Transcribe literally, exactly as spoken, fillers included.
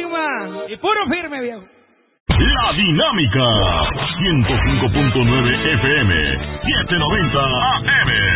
próxima. Y puro firme, viejo. La Dinámica, ciento cinco punto nueve F M, setecientos noventa A M.